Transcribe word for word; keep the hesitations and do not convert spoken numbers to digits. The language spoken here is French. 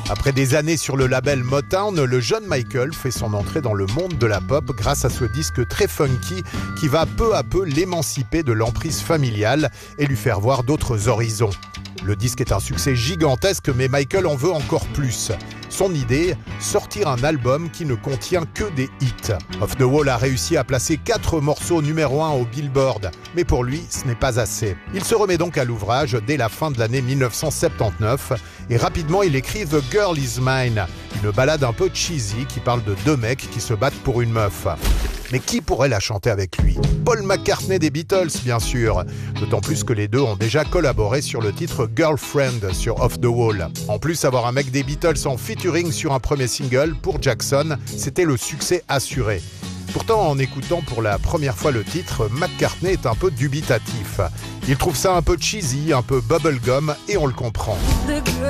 Après des années sur le label Motown, le jeune Michael fait son entrée dans le monde de la pop grâce à ce disque très funky qui va peu à peu l'émanciper de l'emprise familiale et lui faire voir d'autres horizons. Le disque est un succès gigantesque, mais Michael en veut encore plus. Son idée, sortir un album qui ne contient que des hits. Off the Wall a réussi à placer quatre morceaux numéro un au Billboard, mais pour lui, ce n'est pas assez. Il se remet donc à l'ouvrage dès la fin de l'année dix-neuf cent soixante-dix-neuf et rapidement il écrit The Girl Is Mine, une ballade un peu cheesy qui parle de deux mecs qui se battent pour une meuf. Mais qui pourrait la chanter avec lui ? Paul McCartney des Beatles, bien sûr. D'autant plus que les deux ont déjà collaboré sur le titre Girlfriend sur Off the Wall. En plus, avoir un mec des Beatles en featuring sur un premier single, pour Jackson, c'était le succès assuré. Pourtant, en écoutant pour la première fois le titre, McCartney est un peu dubitatif. Il trouve ça un peu cheesy, un peu bubblegum, et on le comprend.